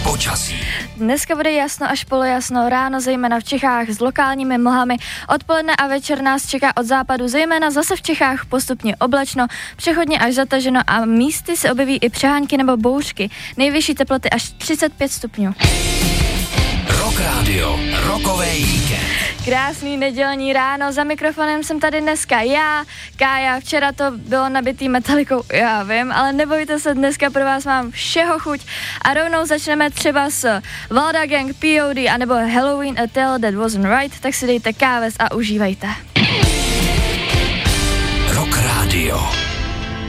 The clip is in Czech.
Počasí. Dneska bude jasno až polojasno, ráno zejména v Čechách s lokálními mlhami, odpoledne a večer nás čeká od západu, zejména zase v Čechách postupně oblačno, přechodně až zataženo a místy se objeví i přehánky nebo bouřky. Nejvyšší teploty až 35 stupňů. Rock Radio, rokový víkend. Krásný nedělní ráno, za mikrofonem jsem tady dneska já, Kája, včera to bylo nabitý metalikou, já vím, ale nebojte se, dneska pro vás mám všeho chuť a rovnou začneme třeba s Valda Gang, POD anebo Halloween A Tale That Wasn't Right, tak si dejte káves a užívejte. Rock Radio.